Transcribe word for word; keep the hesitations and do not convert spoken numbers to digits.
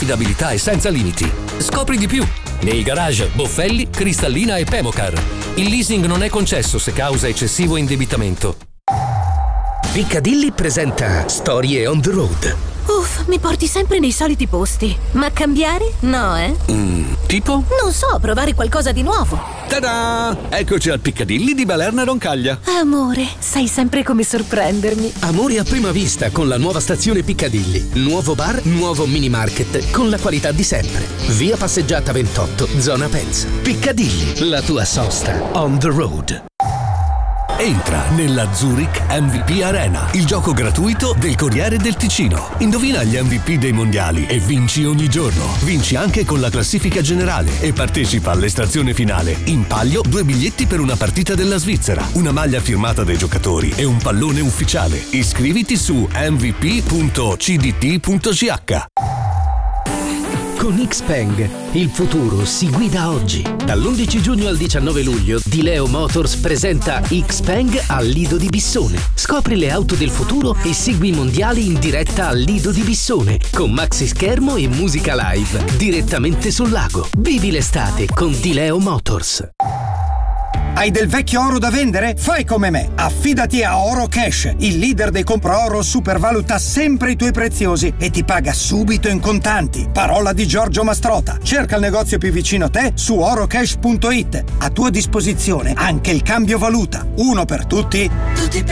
affidabilità e senza limiti. Scopri di più nei garage Boffelli, Cristallina e Pemocar. Il leasing non è concesso se causa eccessivo indebitamento. Piccadilly presenta Storie on the road. Uff, mi porti sempre nei soliti posti. Ma cambiare? No, eh? Mm, tipo? Non so, provare qualcosa di nuovo. Ta-da! Eccoci al Piccadilly di Balerna Roncaglia. Amore, sai sempre come sorprendermi. Amore a prima vista con la nuova stazione Piccadilly. Nuovo bar, nuovo mini market con la qualità di sempre. Via Passeggiata ventotto, zona Penza. Piccadilly, la tua sosta on the road. Entra nella Zurich M V P Arena, il gioco gratuito del Corriere del Ticino. Indovina gli M V P dei mondiali e vinci ogni giorno. Vinci anche con la classifica generale e partecipa all'estrazione finale. In palio due biglietti per una partita della Svizzera, una maglia firmata dai giocatori e un pallone ufficiale. Iscriviti su m v p punto c d t punto c h. Con Xpeng il futuro si guida oggi. Dall'undici giugno al diciannove luglio Dileo Motors presenta Xpeng al Lido di Bissone. Scopri le auto del futuro e segui i mondiali in diretta al Lido di Bissone con maxi schermo e musica live direttamente sul lago. Vivi l'estate con Dileo Motors. Hai del vecchio oro da vendere? Fai come me. Affidati a Oro Cash. Il leader dei compra oro supervaluta sempre i tuoi preziosi e ti paga subito in contanti. Parola di Giorgio Mastrota. Cerca il negozio più vicino a te su orocash punto it. A tua disposizione anche il cambio valuta. Uno per tutti. Tutti